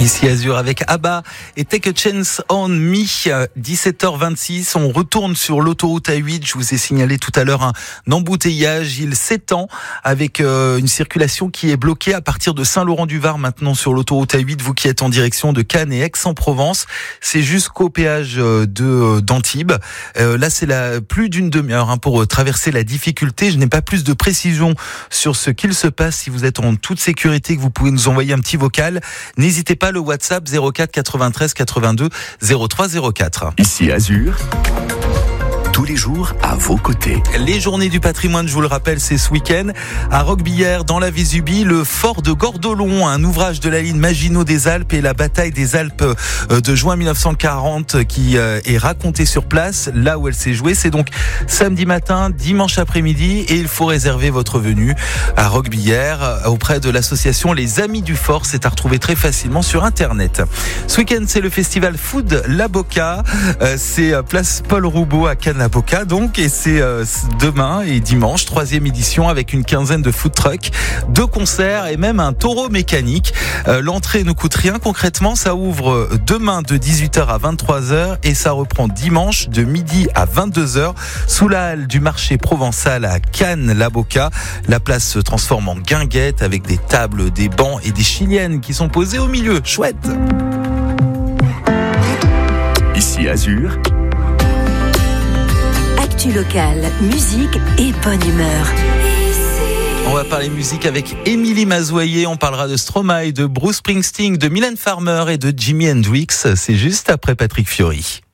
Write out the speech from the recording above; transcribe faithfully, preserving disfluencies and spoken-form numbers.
Ici Azur avec Abba et Take a Chance on Me, dix-sept heures vingt-six. On retourne sur l'autoroute A huit. Je vous ai signalé tout à l'heure un embouteillage. Il s'étend avec euh, une circulation qui est bloquée à partir de Saint-Laurent-du-Var maintenant sur l'autoroute A huit. Vous qui êtes en direction de Cannes et Aix-en-Provence, c'est jusqu'au péage de d'Antibes. Euh, là, c'est la, plus d'une demi-heure hein, pour traverser la difficulté. Je n'ai pas plus de précision sur ce qu'il se passe. Si vous êtes en toute sécurité, que vous pouvez nous envoyer un petit vocal, n'hésitez pas. Le WhatsApp zéro quatre quatre-vingt-treize quatre-vingt-deux zéro trois zéro quatre. Ici Azur, tous les jours à vos côtés. Les journées du patrimoine, je vous le rappelle, c'est ce week-end à Roquebillière, dans la Vésubie, le fort de Gordolon, un ouvrage de la ligne Maginot des Alpes et la bataille des Alpes de juin mille neuf cent quarante qui est racontée sur place, là où elle s'est jouée. C'est donc samedi matin, dimanche après-midi, et il faut réserver votre venue à Roquebillière auprès de l'association Les Amis du Fort. C'est à retrouver très facilement sur Internet. Ce week-end, c'est le festival Food La Boca. C'est place Paul Roubaud à Cannes. Boca donc, et c'est euh, demain et dimanche, troisième édition avec une quinzaine de food trucks, deux concerts et même un taureau mécanique. Euh, l'entrée ne coûte rien concrètement, ça ouvre demain de dix-huit heures à vingt-trois heures et ça reprend dimanche de midi à vingt-deux heures sous la halle du marché provençal à Cannes-la Boca. La place se transforme en guinguette avec des tables, des bancs et des chiliennes qui sont posées au milieu. Chouette. Ici Azur, local, musique et bonne humeur. On va parler musique avec Émilie Mazoyer. On parlera de Stromae, de Bruce Springsteen, de Mylène Farmer et de Jimi Hendrix. C'est juste après Patrick Fiori.